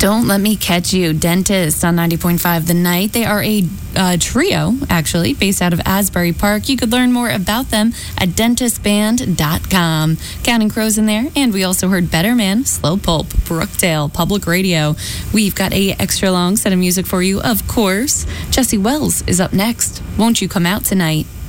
Don't Let Me Catch You, Dentist on 90.5 The Night. They are a trio, actually, based out of Asbury Park. You could learn more about them at dentistband.com. Counting Crows in there, and we also heard Better Man, Slow Pulp, Brookdale, Public Radio. We've got a extra long set of music for you, of course. Jesse Wells is up next. Won't You Come Out Tonight?